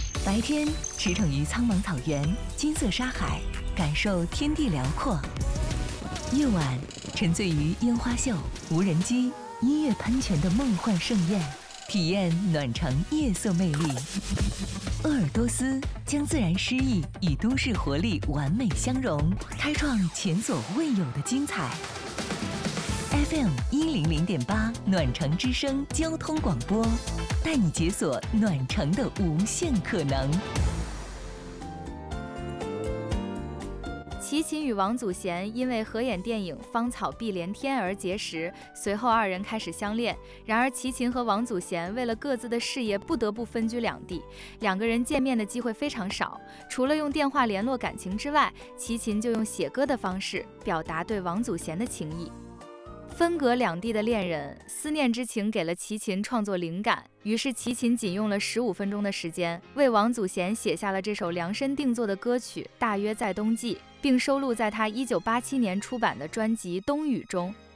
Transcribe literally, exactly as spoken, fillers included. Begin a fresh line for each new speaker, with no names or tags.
白天驰骋于苍茫草原、金色沙海，感受天地辽阔；夜晚沉醉于烟花秀、无人机、音乐喷泉的梦幻盛宴，体验暖城夜色魅力。鄂尔多斯将自然诗意与都市活力完美相融，开创前所未有的精彩。F M 一零零点八暖城之声交通广播，带你解锁暖城的无限可能。
齐秦与王祖贤因为合演电影《芳草碧连天》而结识，随后二人开始相恋。然而齐秦和王祖贤为了各自的事业不得不分居两地，两个人见面的机会非常少，除了用电话联络感情之外，齐秦就用写歌的方式表达对王祖贤的情谊。分隔两地的恋人，思念之情给了齐秦创作灵感，于是齐秦仅用了十五分钟的时间，为王祖贤写下了这首量身定做的歌曲《大约在冬季》，并收录在他一九八七年出版的专辑《冬雨》中。